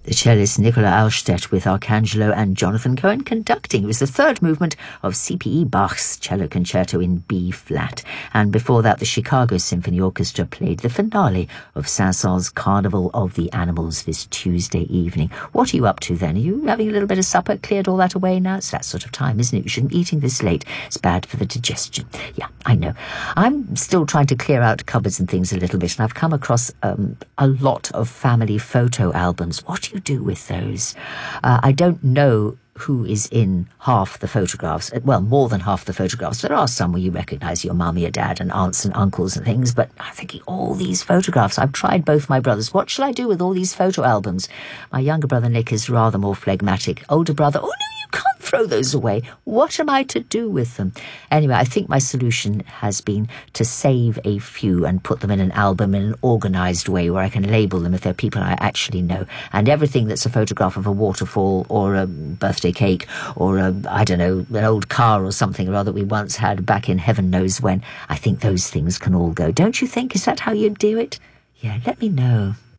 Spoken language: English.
The cellist Nicola Alstedt with Arcangelo and Jonathan Cohen conducting. It was the third movement of C.P.E. Bach's Cello Concerto in B-flat. And before that, the Chicago Symphony Orchestra played the finale of Saint-Saëns' Carnival of the Animals this Tuesday evening. What are you up to then? Are you having a little bit of supper? Cleared all that away now? It's that sort of time, isn't it? You shouldn't be eating this late. It's bad for the digestion. Yeah, I know. I'm still trying to clear out cupboards and things a little bit, and I've come across a lot of family photo albums. What do you do with those? I don't know who is in half the photographs. Well, more than half the photographs. There are some where you recognise your mum, your dad, and aunts and uncles and things, but I'm thinking, all these photographs. I've tried both my brothers. What shall I do with all these photo albums? My younger brother Nick is rather more phlegmatic. Older brother, oh no, you can't throw those away. What am I to do with them? Anyway, I think my solution has been to save a few and put them in an album in an organised way where I can label them if they're people I actually know. And everything that's a photograph of a waterfall or a birthday cake or I don't know, an old car or something or other we once had back in heaven knows when, I think those things can all go. Don't you think? Is that how you do it? Yeah, let me know.